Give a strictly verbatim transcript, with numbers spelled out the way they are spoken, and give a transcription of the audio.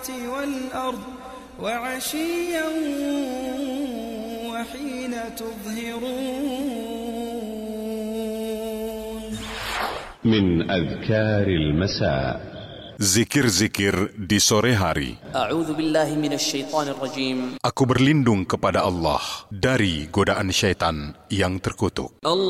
والأرض وعشيا وحين تظهرون. من أذكار المساء. Zikir-zikir di sore hari. A'udzu billahi minasyaitonir rajim. Aku berlindung kepada Allah dari godaan syaitan yang terkutuk.